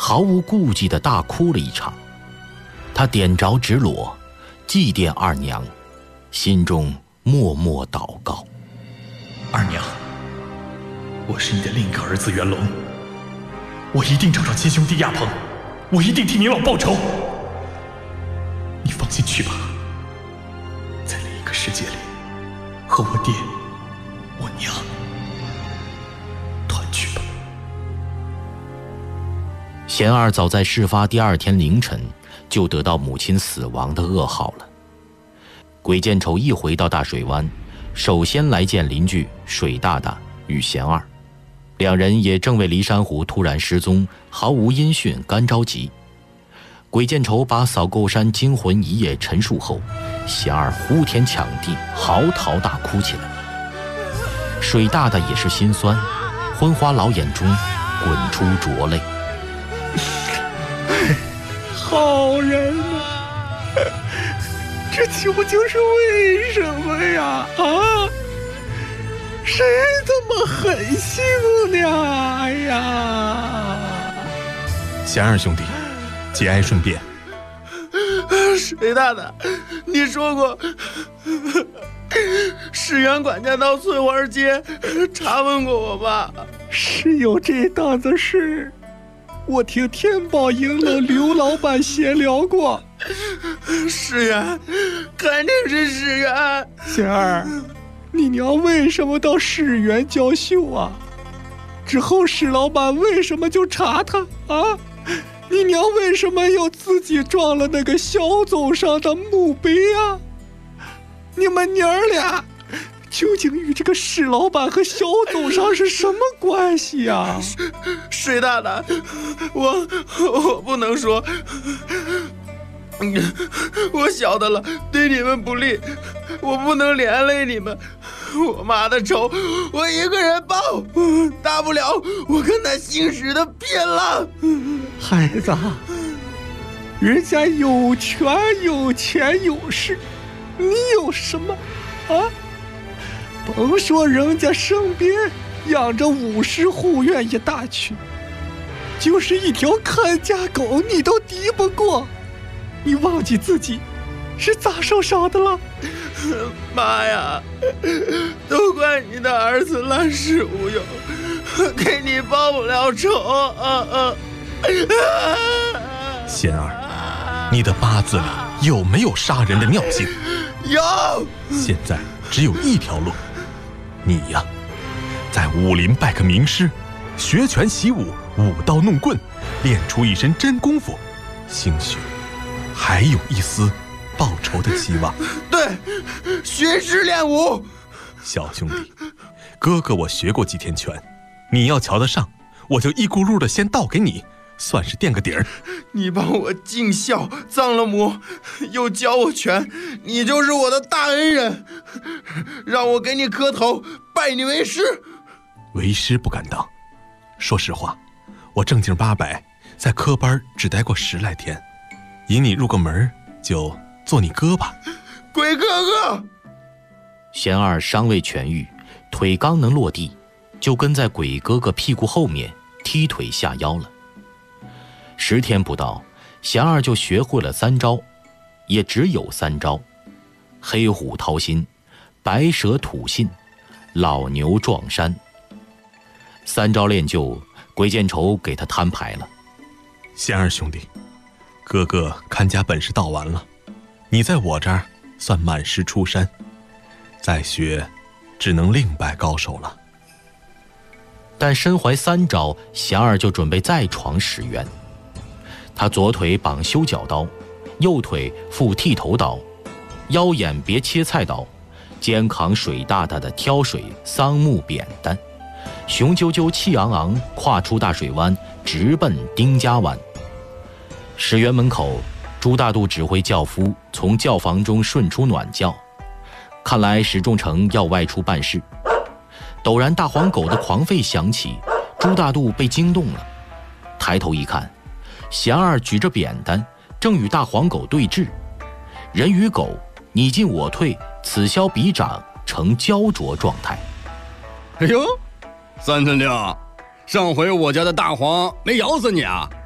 毫无顾忌地大哭了一场。他点着纸箩，祭奠二娘，心中默默祷告： 二娘，我是你的另一个儿子元龙，我一定找上亲兄弟亚鹏，我一定替您老报仇。你放心去吧，在另一个世界里，和我爹、我娘团聚吧。 贤二早在事发第二天凌晨就得到母亲死亡的噩耗了。鬼见愁一回到大水湾，首先来见邻居水大大与贤二，两人也正为骊山湖突然失踪毫无音讯干着急。鬼见愁把扫沟山惊魂一夜陈述后，贤二呼天抢地嚎啕大哭起来。水大大也是心酸，昏花老眼中滚出浊泪。 好人啊，这究竟是为什么呀？啊，谁这么狠心呢？哎呀， 贤二兄弟，节哀顺变。 水大大，你说过史元管家到翠花街查问过我吧？是有这档子事，我听天宝营的刘老板闲聊过。史元，肯定是史元。贤儿，你娘为什么到史元交秀啊？之后史老板为什么就查他啊？你娘为什么又自己撞了那个小走上的墓碑啊？你们娘儿俩究竟与这个史老板和小走上是什么关系呀？水大大，我不能说，我晓得了，对你们不利，我不能连累你们。我妈的仇，我一个人报，大不了我跟他姓史的拼了。孩子，人家有权有钱有势，你有什么啊？甭说人家身边养着50护院一大群，就是一条看家狗你都敌不过。你忘记自己是咋受伤的了？妈呀，都怪你的儿子烂事无用，给你报不了仇。 贤儿，你的八字里有没有杀人的尿性？ 有。 现在只有一条路，你呀，在武林拜个名师，学拳习武，舞刀弄棍，练出一身真功夫，兴许还有一丝报仇的希望。 对，学师练武。 小兄弟，哥哥我学过几天拳，你要瞧得上，我就一咕噜的先倒给你，算是垫个底儿。 你帮我尽孝葬了母，又教我拳，你就是我的大恩人，让我给你磕头拜你为师。 为师不敢当，说实话，我正经八百在科班只待过10来天，引你入个门，就做你哥吧。 鬼哥哥， 贤二尚未痊愈，腿刚能落地，就跟在鬼哥哥屁股后面踢腿下腰了。10天不到，贤二就学会了3招，也只有3招：黑虎掏心、白蛇吐信、老牛撞山。3招练就，鬼见愁给他摊牌了。 贤二兄弟，哥哥看家本事到完了，你在我这儿算满师出山，再学只能另拜高手了。 但身怀3招，贤二就准备再闯史渊。他左腿绑修脚刀，右腿负剃头刀，腰眼别切菜刀，肩扛水大大的挑水桑木扁担，雄赳赳气昂昂跨出大水湾，直奔丁家湾。史渊门口，朱大度指挥轿夫从轿房中顺出暖轿，看来史仲成要外出办事。陡然大黄狗的狂吠响起，朱大度被惊动了，抬头一看，贤二举着扁担正与大黄狗对峙，人与狗你进我退，此消彼长，呈焦灼状态。 哎呦，三寸六，上回我家的大黄没咬死你啊？